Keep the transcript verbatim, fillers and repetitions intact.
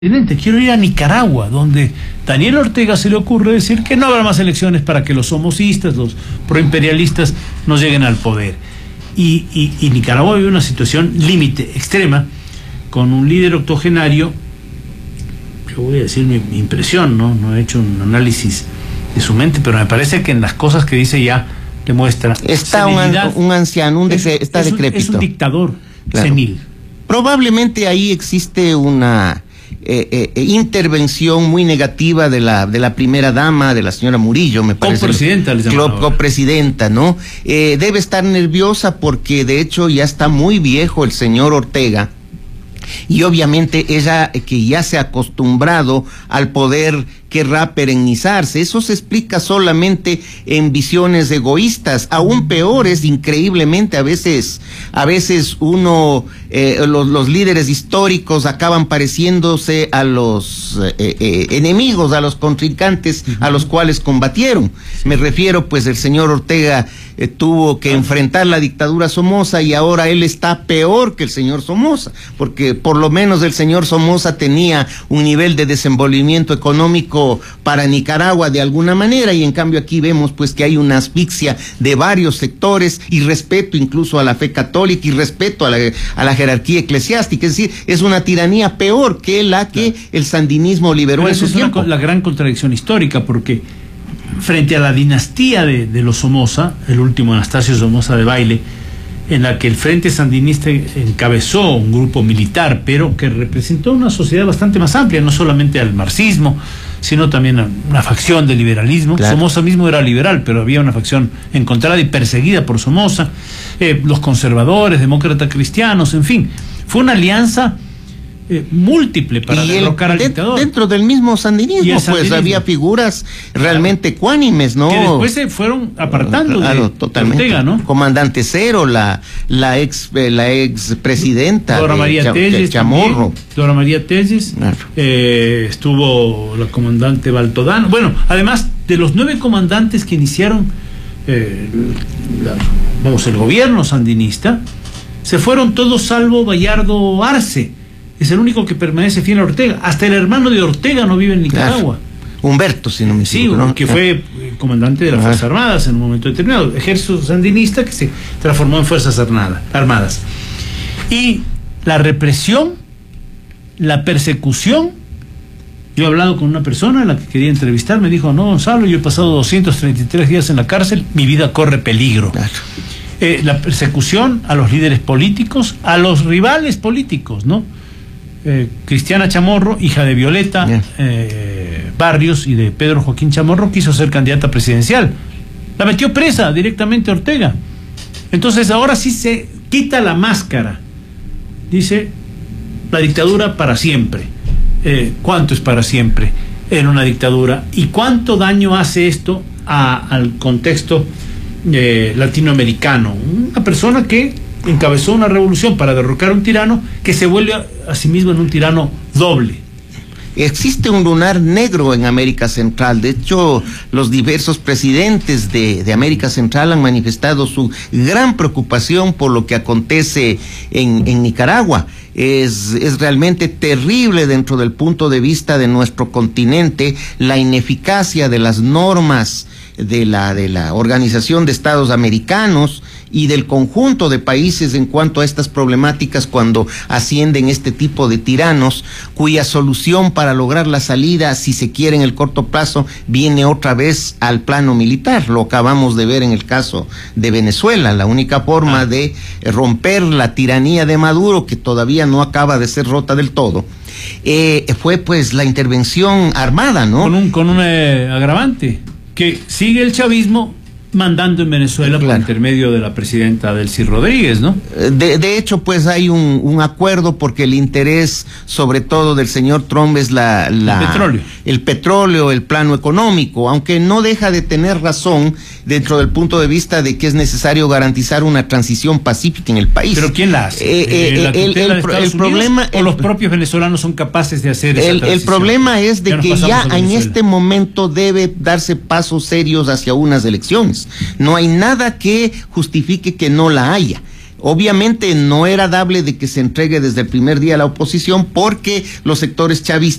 Quiero ir a Nicaragua, donde Daniel Ortega se le ocurre decir que no habrá más elecciones para que los somocistas, los proimperialistas no lleguen al poder. Y, y, y Nicaragua vive una situación límite, extrema, con un líder octogenario. Yo voy a decir mi, mi impresión, ¿no? No he hecho un análisis de su mente, pero me parece que en las cosas que dice ya demuestra está un, un anciano, un es, está es un, decrépito. Es un dictador, claro, senil. Probablemente ahí existe una Eh, eh, intervención muy negativa de la de la primera dama, de la señora Murillo, me parece. Copresidenta, le llaman. Copresidenta, ¿no? Eh, debe estar nerviosa porque de hecho ya está muy viejo el señor Ortega. Y obviamente ella, que ya se ha acostumbrado al poder, querrá perennizarse. Eso se explica solamente en visiones egoístas. Aún peores, increíblemente, a veces, a veces uno, eh, los, los líderes históricos acaban pareciéndose a los eh, eh, enemigos, a los contrincantes, uh-huh, a los cuales combatieron. Sí. Me refiero, pues, el señor Ortega eh, tuvo que enfrentar la dictadura Somoza y ahora él está peor que el señor Somoza, porque por lo menos el señor Somoza tenía un nivel de desenvolvimiento económico para Nicaragua de alguna manera, y en cambio aquí vemos pues que hay una asfixia de varios sectores, y respeto incluso a la fe católica y respeto a la, a la jerarquía eclesiástica. Es decir, es una tiranía peor que la que claro, el sandinismo liberó en su es tiempo. Una, la gran contradicción histórica, porque frente a la dinastía de, de los Somoza, el último Anastasio Somoza de Baile, en la que el Frente Sandinista encabezó un grupo militar, pero que representó una sociedad bastante más amplia, no solamente al marxismo, sino también a una facción del liberalismo. Claro. Somoza mismo era liberal, pero había una facción encontrada y perseguida por Somoza, eh, los conservadores, demócratas cristianos, en fin, fue una alianza Eh, múltiple para derrocar al de, dictador. Dentro del mismo sandinismo, pues sandinismo, había figuras realmente ecuánimes, ¿no? Que después se fueron apartando claro, de, totalmente. de Ortega, ¿no? Comandante Cero, la, la ex la ex presidenta Dora María Ch Telles, Chamorro. También, Dora María Telles, claro. eh, estuvo la comandante Baltodano. Bueno, además de los nueve comandantes que iniciaron eh, la, vamos, el gobierno sandinista, se fueron todos salvo Bayardo Arce. Es el único que permanece fiel a Ortega. Hasta el hermano de Ortega no vive en Nicaragua. Claro. Humberto, si no me Sí, equivoco, ¿no? que fue comandante de las Fuerzas Armadas en un momento determinado. Ejército sandinista que se transformó en Fuerzas Armadas. Y la represión, la persecución. Yo he hablado con una persona a la que quería entrevistar, me dijo: no, Gonzalo, yo he pasado doscientos treinta y tres días en la cárcel, mi vida corre peligro. Claro. Eh, la persecución a los líderes políticos, a los rivales políticos, ¿no? Eh, Cristiana Chamorro, hija de Violeta yeah. eh, Barrios y de Pedro Joaquín Chamorro, quiso ser candidata presidencial. La metió presa directamente Ortega. Entonces ahora sí se quita la máscara. Dice, la dictadura para siempre. Eh, ¿Cuánto es para siempre en una dictadura? ¿Y cuánto daño hace esto a, al contexto eh, latinoamericano? Una persona que encabezó una revolución para derrocar a un tirano que se vuelve a, a sí mismo en un tirano doble. Existe un lunar negro en América Central. De hecho, los diversos presidentes de, de América Central han manifestado su gran preocupación por lo que acontece en, en Nicaragua. Es, es realmente terrible dentro del punto de vista de nuestro continente la ineficacia de las normas de la, de la Organización de Estados Americanos y del conjunto de países en cuanto a estas problemáticas cuando ascienden este tipo de tiranos, cuya solución para lograr la salida, si se quiere en el corto plazo, viene otra vez al plano militar. Lo acabamos de ver en el caso de Venezuela. La única forma ah. de romper la tiranía de Maduro, que todavía no acaba de ser rota del todo, eh, fue pues la intervención armada, ¿no? Con un, con un eh, agravante, que sigue el chavismo mandando en Venezuela claro. por intermedio de la presidenta Delcy Rodríguez, ¿no? De, de hecho, pues hay un, un acuerdo porque el interés, sobre todo del señor Trump, es la, la el petróleo, el petróleo, el plano económico, aunque no deja de tener razón dentro del punto de vista de que es necesario garantizar una transición pacífica en el país. ¿Pero quién la hace? Eh, eh, ¿La el, el, el, el problema, o los propios venezolanos son capaces de hacer esa el, transición? El problema es de ya que ya en este momento debe darse pasos serios hacia unas elecciones. No hay nada que justifique que no la haya. obviamente no era dable de que se entregue desde el primer día a la oposición porque los sectores chavistas